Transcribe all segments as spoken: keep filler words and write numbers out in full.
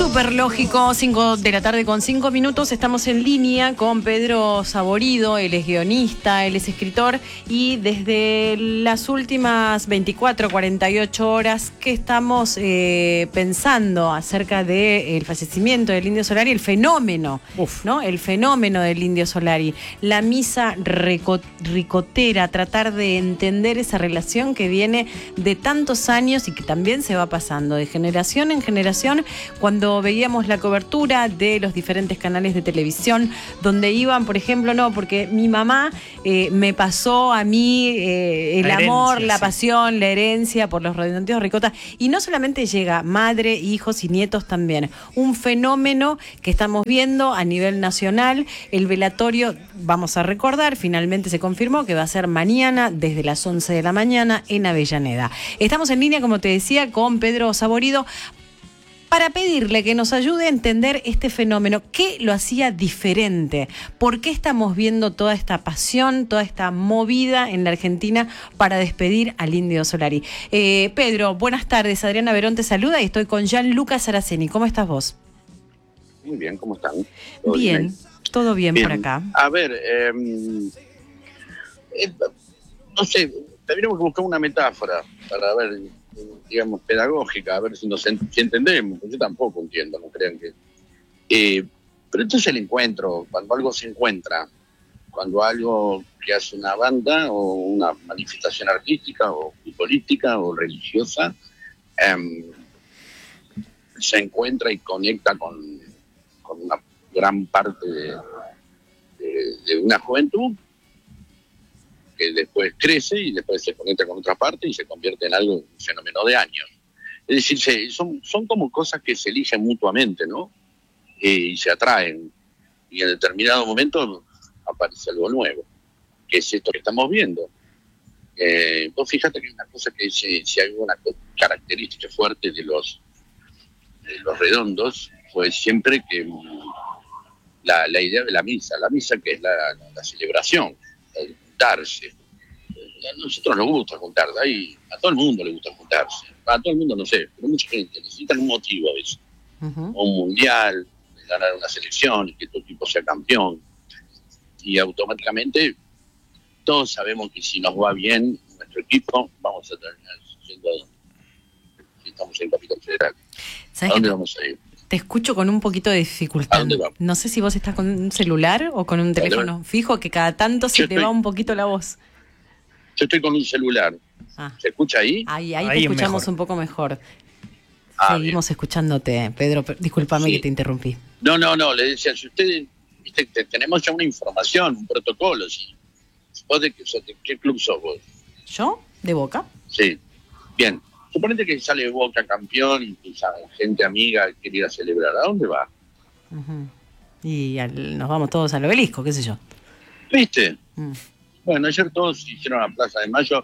Súper lógico, cinco de la tarde con cinco minutos. Estamos en línea con Pedro Saborido. Él es guionista, él es escritor y desde las últimas veinticuatro, cuarenta y ocho horas que estamos eh, pensando acerca del fallecimiento del Indio Solari, el fenómeno, Uf. ¿no? El fenómeno del Indio Solari, la misa rico, ricotera, tratar de entender esa relación que viene de tantos años y que también se va pasando de generación en generación. Cuando veíamos la cobertura de los diferentes canales de televisión, donde iban, por ejemplo, no, porque mi mamá eh, me pasó a mí eh, el la amor, herencia, la sí. pasión, la herencia por los redondeos ricota, y no solamente llega madre, hijos y nietos también. Un fenómeno que estamos viendo a nivel nacional. El velatorio, vamos a recordar, finalmente se confirmó que va a ser mañana desde las once de la mañana en Avellaneda. Estamos en línea, como te decía, con Pedro Saborido, para pedirle que nos ayude a entender este fenómeno. ¿Qué lo hacía diferente? ¿Por qué estamos viendo toda esta pasión, toda esta movida en la Argentina para despedir al Indio Solari? Eh, Pedro, buenas tardes. Adriana Verón te saluda y estoy con Gianluca Saraceni. ¿Cómo estás vos? Muy bien, ¿cómo están? ¿Todo bien, bien? Todo bien, bien por acá. A ver, eh, eh, no sé, tendríamos que buscar una metáfora para ver, digamos, pedagógica, a ver si nos si entendemos. Yo tampoco entiendo, no crean que... Eh, pero entonces el encuentro, cuando algo se encuentra, cuando algo que hace una banda o una manifestación artística o política o religiosa, eh, se encuentra y conecta con, con una gran parte de, de, de una juventud que después crece y después se conecta con otra parte y se convierte en algo, un fenómeno de años. Es decir, se, son, son como cosas que se eligen mutuamente, ¿no? Eh, y se atraen. Y en determinado momento aparece algo nuevo, que es esto que estamos viendo. Eh, vos fíjate que hay una cosa que si, si hay una característica fuerte de los, de los redondos, fue siempre que la, la idea de la misa, la misa que es la, la, la celebración, el juntarse. A nosotros nos gusta juntarse, ahí a todo el mundo le gusta juntarse, a todo el mundo no sé, pero mucha gente necesita un motivo a veces, uh-huh. un mundial, ganar una selección, que tu equipo sea campeón, y automáticamente todos sabemos que si nos va bien nuestro equipo, vamos a terminar siendo, si estamos en Capital Federal. ¿A dónde vamos a ir? Te escucho con un poquito de dificultad. ¿A dónde vamos? No sé si vos estás con un celular o con un teléfono fijo, que cada tanto se Yo te estoy, va un poquito la voz. Yo estoy con un celular. Ah. ¿Se escucha ahí? Ahí, ahí, ahí te escuchamos mejor. Un poco mejor. Ah, Seguimos bien. escuchándote, Pedro. Discúlpame sí. que te interrumpí. No, no, no. Le decía, si ustedes, viste, tenemos ya una información, un protocolo. Si, ¿Vos de qué, de qué club sos vos? ¿Yo? ¿De Boca? Sí. Bien. Suponete que sale Boca campeón y quizá gente amiga quiere ir a celebrar. ¿A dónde va? Uh-huh. Y al, nos vamos todos al Obelisco, qué sé yo. ¿Viste? Mm. Bueno, ayer todos hicieron a Plaza de Mayo.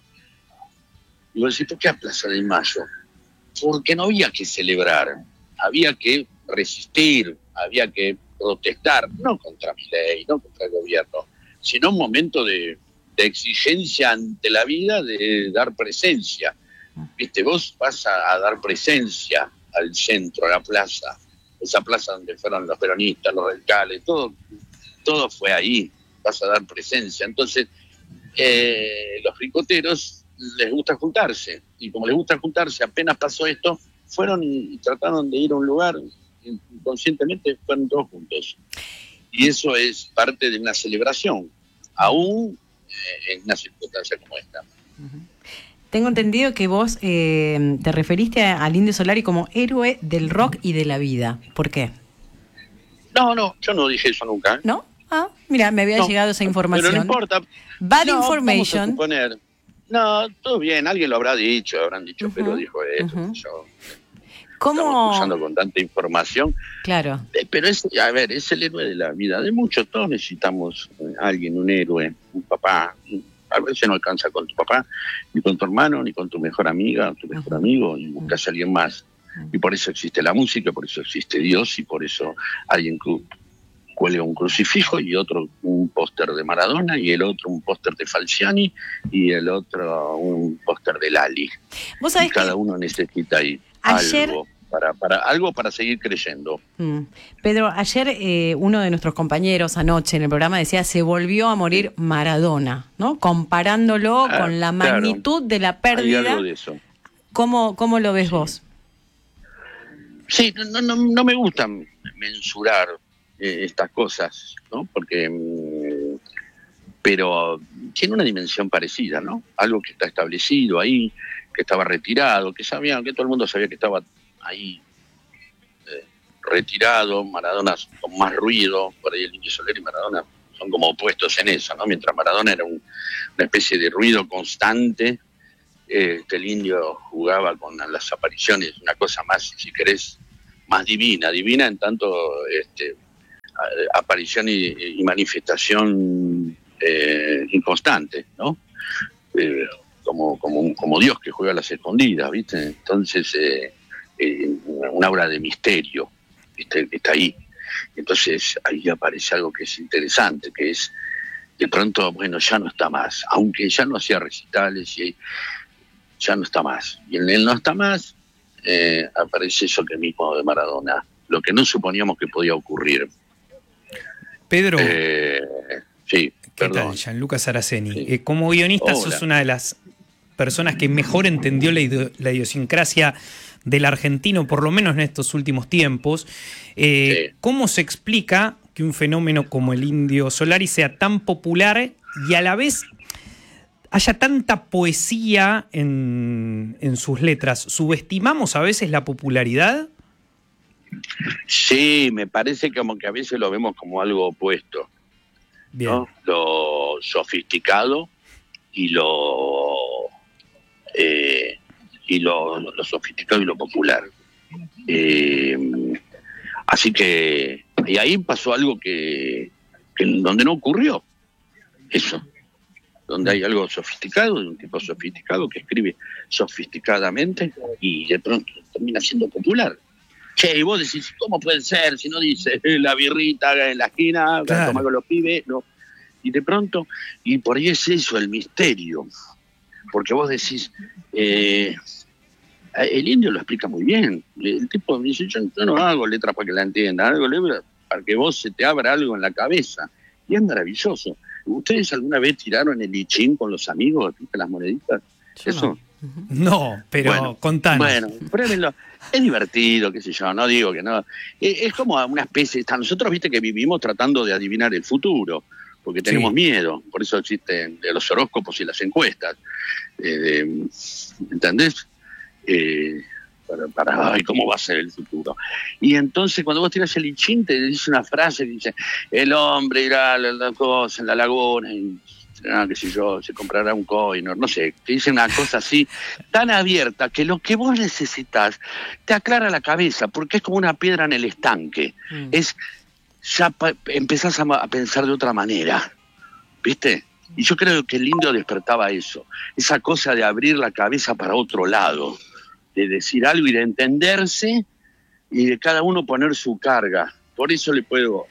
Y vos decís, ¿por qué a Plaza de Mayo? Porque no había que celebrar. Había que resistir, había que protestar, no contra mi ley, no contra el gobierno, sino un momento de, de exigencia ante la vida, de dar presencia. Viste, vos vas a, a dar presencia al centro, a la plaza, esa plaza donde fueron los peronistas, los radicales, todo, todo fue ahí, vas a dar presencia. Entonces, eh, los ricoteros les gusta juntarse, y como les gusta juntarse, apenas pasó esto, fueron y trataron de ir a un lugar, inconscientemente fueron todos juntos. Y eso es parte de una celebración, aún eh, en una circunstancia como esta. Uh-huh. Tengo entendido que vos eh, te referiste a, al Indio Solari como héroe del rock y de la vida. ¿Por qué? No, no, yo no dije eso nunca. ¿eh? ¿No? Ah, mira, me había no, llegado esa información. Pero no importa. Bad no, information. Vamos a suponer. No, todo bien, alguien lo habrá dicho, habrán dicho, uh-huh, pero dijo eso. Uh-huh. Yo, ¿Cómo? Estamos usando con tanta información. Claro. Eh, pero es, a ver, es el héroe de la vida de muchos. Todos necesitamos eh, alguien, un héroe, un papá. A veces no alcanza con tu papá, ni con tu hermano, ni con tu mejor amiga, tu mejor uh-huh. amigo, y buscas a alguien más. Uh-huh. Y por eso existe la música, por eso existe Dios, y por eso alguien que cuelga un crucifijo, y otro un póster de Maradona, y el otro un póster de Falciani, y el otro un póster de Lali. ¿Vos sabés y cada que uno necesita ahí ayer, algo. para, para algo para seguir creyendo. Mm. Pedro, ayer eh, uno de nuestros compañeros anoche en el programa decía se volvió a morir Maradona, ¿no? Comparándolo Ah, con la claro. magnitud de la Hay pérdida. algo de eso. ¿Cómo, cómo lo ves Sí. vos? Sí, no, no, no me gusta mensurar eh, estas cosas, ¿no? Porque, mm, pero tiene una dimensión parecida, ¿no? Algo que está establecido ahí, que estaba retirado, que sabían, que todo el mundo sabía que estaba ahí eh, retirado, Maradona con más ruido, por ahí el Indio Solari y Maradona son como opuestos en eso, ¿no? Mientras Maradona era un, una especie de ruido constante, eh, este, el Indio jugaba con las apariciones, una cosa más, si querés, más divina, divina en tanto este, aparición y, y manifestación eh, inconstante, ¿no? Eh, como, como, como Dios que juega a las escondidas, ¿viste? Entonces, eh, eh, una obra de misterio, ¿viste? Que está ahí. Entonces, ahí aparece algo que es interesante, que es, de pronto, bueno, ya no está más, aunque ya no hacía recitales, y ya no está más. Y en él no está más, eh, aparece eso que mismo de Maradona, lo que no suponíamos que podía ocurrir. Pedro, eh, sí, ¿qué perdón. tal? Gianluca Saraceni. Sí. Eh, como guionista Hola. sos una de las personas que mejor entendió la, ide- la idiosincrasia del argentino, por lo menos en estos últimos tiempos. Eh, Sí. ¿Cómo se explica que un fenómeno como el Indio Solari sea tan popular y a la vez haya tanta poesía en, en sus letras? ¿Subestimamos a veces la popularidad? Sí, me parece como que a veces lo vemos como algo opuesto, Bien. ¿no? Lo sofisticado y lo eh, y lo, lo sofisticado y lo popular. Eh, así que y ahí pasó algo que, que donde no ocurrió eso, donde hay algo sofisticado, de un tipo sofisticado que escribe sofisticadamente y de pronto termina siendo popular. Che, y vos decís, ¿cómo puede ser? Si no dice eh, la birrita en la esquina, Claro. para tomar con los pibes, no. Y de pronto, y por ahí es eso, el misterio. Porque vos decís, eh, el Indio lo explica muy bien. El tipo dice, yo, yo no hago letras para que la entiendan, hago letras para que vos se te abra algo en la cabeza. Y es maravilloso. ¿Ustedes alguna vez tiraron el lichín con los amigos, ¿viste, las moneditas? Yo Eso. no. No, pero Bueno, contanos. Bueno, pruébenlo. Es divertido, qué sé yo, no digo que no. Es, es como una especie, está, nosotros viste que vivimos tratando de adivinar el futuro, porque tenemos Sí. miedo, por eso existen los horóscopos y las encuestas. Eh, ¿Entendés? Eh, para, para, ay, ¿cómo va a ser el futuro? Y entonces cuando vos tirás el lichín te dice una frase que dice, el hombre irá a la, la cosa en la laguna y ah, qué sé yo, se comprará un coinor, no sé, te dice una cosa así tan abierta que lo que vos necesitas te aclara la cabeza, porque es como una piedra en el estanque. Mm. Es, ya pa- empezás a, a pensar de otra manera, ¿viste? Y yo creo que el Indio despertaba eso, esa cosa de abrir la cabeza para otro lado, de decir algo y de entenderse y de cada uno poner su carga. Por eso le puedo...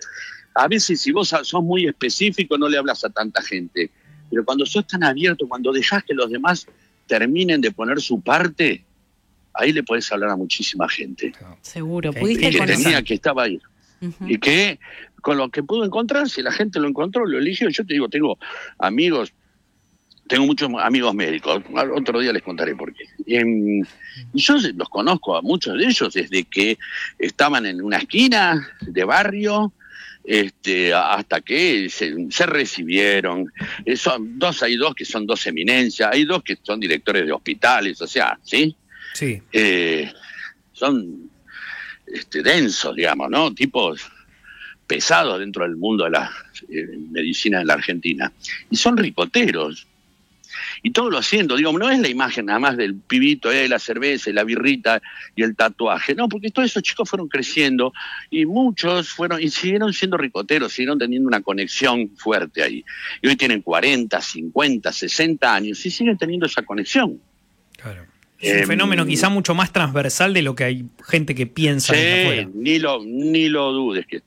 A veces si vos sos muy específico no le hablas a tanta gente, pero cuando sos tan abierto, cuando dejás que los demás terminen de poner su parte, ahí le podés hablar a muchísima gente. Seguro. Ok. ¿Pudiste Y que conocer? tenía, que estaba ahí. Ujú. Y que con lo que pudo encontrar, si la gente lo encontró, lo eligió. Yo te digo, tengo amigos, tengo muchos amigos médicos, otro día les contaré por qué. Y, y yo los conozco a muchos de ellos desde que estaban en una esquina de barrio, este, hasta que se, se recibieron. Eh, son dos, hay dos que son dos eminencias, hay dos que son directores de hospitales, o sea, ¿sí? Sí. Eh, son este, densos, digamos, ¿no? Tipos pesados dentro del mundo de la eh, medicina en la Argentina. Y son ricoteros. Y todo lo haciendo, digo, no es la imagen nada más del pibito, eh, la cerveza, y la birrita y el tatuaje, no, porque todos esos chicos fueron creciendo y muchos fueron y siguieron siendo ricoteros, siguieron teniendo una conexión fuerte ahí. Y hoy tienen cuarenta, cincuenta, sesenta años y siguen teniendo esa conexión. Claro. Es un Eh, fenómeno quizá mucho más transversal de lo que hay gente que piensa desde Sí, afuera. ni lo, ni lo dudes que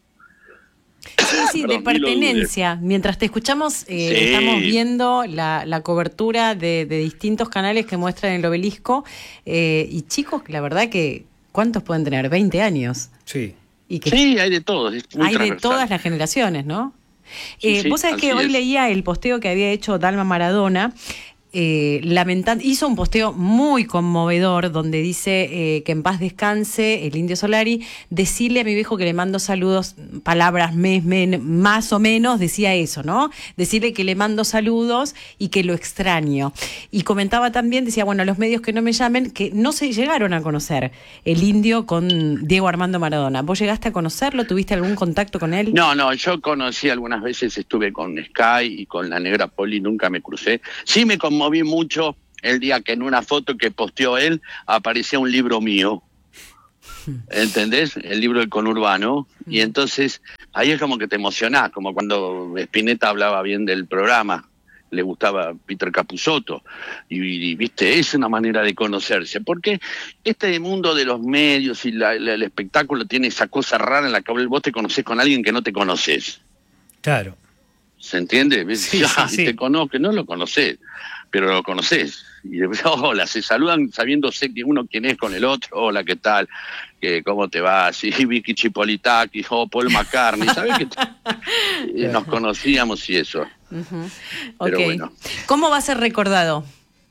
Sí, sí, Perdón, de ni lo dudes. pertenencia. Mientras te escuchamos, eh, Sí. estamos viendo la, la cobertura de, de distintos canales que muestran el obelisco. Eh, y chicos, la verdad que ¿Cuántos pueden tener? veinte años. Sí. Y que Sí, hay de todos. Es muy hay de transversal. todas las generaciones, ¿no? Sí, Eh, sí, vos sabés así que hoy es. leía el posteo que había hecho Dalma Maradona. Eh, lamentando, hizo un posteo muy conmovedor donde dice eh, que en paz descanse el Indio Solari. Decirle a mi viejo que le mando saludos, palabras mes, men, más o menos, decía eso, ¿no? Decirle que le mando saludos y que lo extraño. Y comentaba también, decía, bueno, los medios que no me llamen, que no se llegaron a conocer el Indio con Diego Armando Maradona. ¿Vos llegaste a conocerlo? ¿Tuviste algún contacto con él? No, no, yo conocí algunas veces, estuve con Sky y con la negra Poli, nunca me crucé. Sí me conmoví mucho el día que en una foto que posteó él aparecía un libro mío. ¿Entendés? El libro del conurbano. Y entonces ahí es como que te emocionás, como cuando Spinetta hablaba bien del programa, le gustaba Peter Capusotto. Y, y viste, es una manera de conocerse, porque este mundo de los medios y la, la, el espectáculo tiene esa cosa rara en la que vos te conocés con alguien que no te conoces. Claro. ¿Se entiende? Sí, Ah, sí, sí. Te conozco, no lo conocés, pero lo conocés. Y después, hola, se saludan sabiéndose que uno quién es con el otro. Hola, ¿qué tal? ¿Qué, ¿Cómo te va? Sí, Vicky Chipolitaki, oh, Paul McCartney. ¿Sabés que eh, nos conocíamos y eso? Uh-huh. Pero Ok. bueno. ¿Cómo va a ser recordado?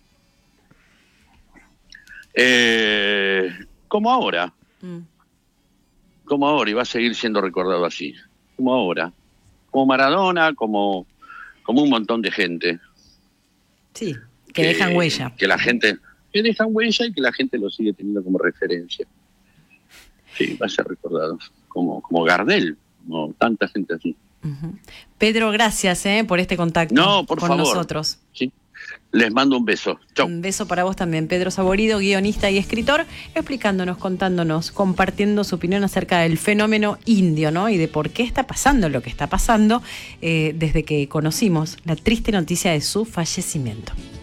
Eh, como ahora, Mm. como ahora, y va a seguir siendo recordado así. Como ahora. Como Maradona, como, como un montón de gente. Sí, que dejan huella. Que la gente, que dejan huella y que la gente lo sigue teniendo como referencia. Sí, va a ser recordado. Como, como Gardel, como tanta gente así. Uh-huh. Pedro, gracias eh, por este contacto No, por con favor. nosotros. Sí. Les mando un beso. Chau. Un beso para vos también, Pedro Saborido, guionista y escritor, explicándonos, contándonos, compartiendo su opinión acerca del fenómeno indio, ¿no? Y de por qué está pasando lo que está pasando eh, desde que conocimos la triste noticia de su fallecimiento.